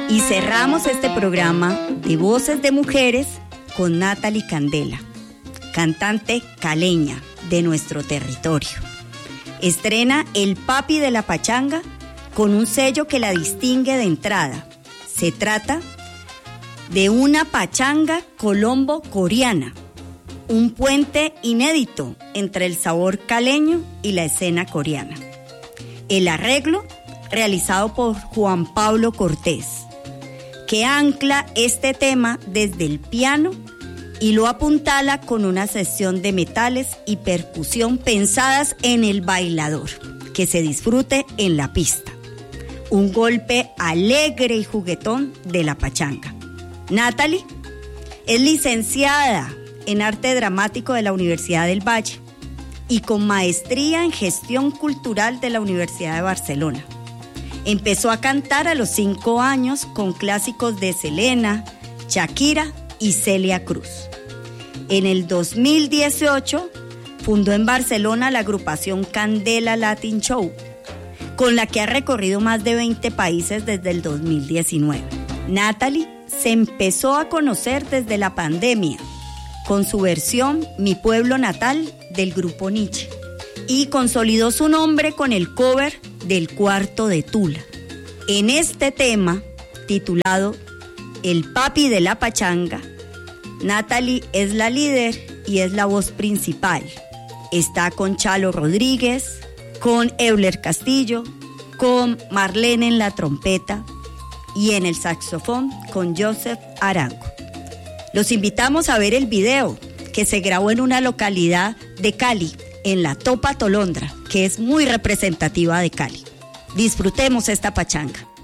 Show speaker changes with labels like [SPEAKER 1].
[SPEAKER 1] Y cerramos este programa de Voces de Mujeres con Natalie Candela, cantante caleña de nuestro territorio. Estrena El Papi de la Pachanga con un sello que la distingue de entrada. Se trata de una pachanga colombo-coreana, un puente inédito entre el sabor caleño y la escena coreana. El arreglo realizado por Juan Pablo Cortés, que ancla este tema desde el piano y lo apuntala con una sesión de metales y percusión pensadas en el bailador, que se disfrute en la pista. Un golpe alegre y juguetón de la pachanga. Natalie es licenciada en Arte Dramático de la Universidad del Valle y con maestría en Gestión Cultural de la Universidad de Barcelona. Empezó a cantar a los 5 años con clásicos de Selena, Shakira y Celia Cruz. En el 2018 fundó en Barcelona la agrupación Candela Latin Show, con la que ha recorrido más de 20 países desde el 2019. Natalie se empezó a conocer desde la pandemia, con su versión Mi Pueblo Natal del grupo Nietzsche, y consolidó su nombre con el cover del Cuarto de Tula. En este tema, titulado El Papi de la Pachanga, Natalie es la líder y es la voz principal. Está con Chalo Rodríguez, con Euler Castillo, con Marlene en la trompeta y en el saxofón con Joseph Arango. Los invitamos a ver el video que se grabó en una localidad de Cali, en la Topa Tolondra, que es muy representativa de Cali. Disfrutemos esta pachanga.